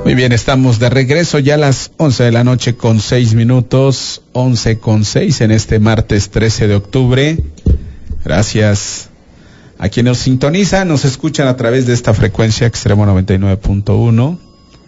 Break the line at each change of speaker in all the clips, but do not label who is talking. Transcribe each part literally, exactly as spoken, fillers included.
Muy bien, estamos de regreso ya a las once de la noche con seis minutos, once con seis en este martes trece de octubre. Gracias a quienes nos sintonizan, nos escuchan a través de esta frecuencia Extremo noventa y nueve punto uno.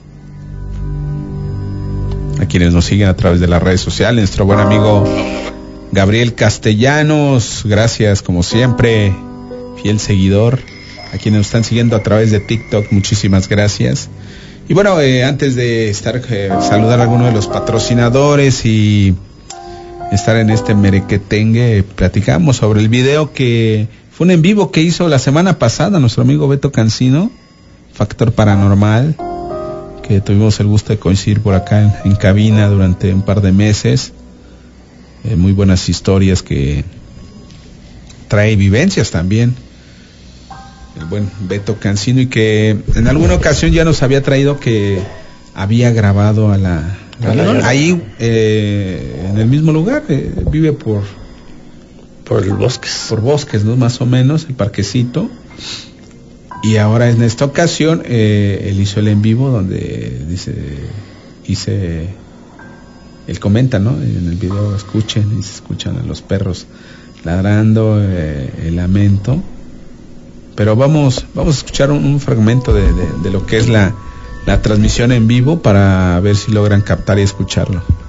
A quienes nos siguen a través de las redes sociales, nuestro buen amigo Gabriel Castellanos, gracias como siempre, fiel seguidor. A quienes nos están siguiendo a través de TikTok, muchísimas gracias. Y bueno, eh, antes de estar, eh, saludar a alguno de los patrocinadores y estar en este merequetengue, platicamos sobre el video que fue un en vivo que hizo la semana pasada nuestro amigo Beto Cancino, Factor Paranormal, que tuvimos el gusto de coincidir por acá en, en cabina durante un par de meses. Eh, muy buenas historias que trae, vivencias también. El buen Beto Cancino, y que en alguna ocasión ya nos había traído que había grabado a la, a la ahí eh, en el mismo lugar, eh, vive por
por el bosques
por bosques, ¿no? Más o menos, el parquecito. Y ahora en esta ocasión eh, él hizo el en vivo donde dice, hice, él comenta, ¿no? En el video escuchen, y se escuchan a los perros ladrando, eh, el lamento. Pero vamos, vamos a escuchar un, un fragmento de, de, de lo que es la, la transmisión en vivo para ver si logran captar y escucharlo.